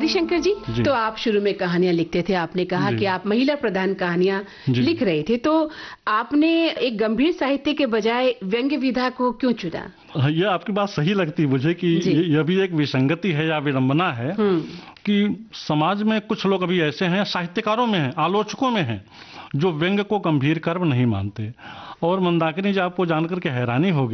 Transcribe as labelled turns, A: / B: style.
A: मणिशंकर जी, तो आप शुरू में कहानियां लिखते थे, आपने कहा कि आप महिला प्रधान कहानियां लिख रहे थे, तो आपने एक गंभीर साहित्य के बजाय व्यंग्य विधा को क्यों चुना?
B: ये आपकी बात सही लगती है मुझे कि यह भी एक विसंगति है या विडंबना है कि समाज में कुछ लोग अभी ऐसे हैं, साहित्यकारों में हैं, आलोचकों में हैं, जो व्यंग्य को गंभीर कर्म नहीं मानते। और मंदाकिनी जी, आपको जानकर के हैरानी होगी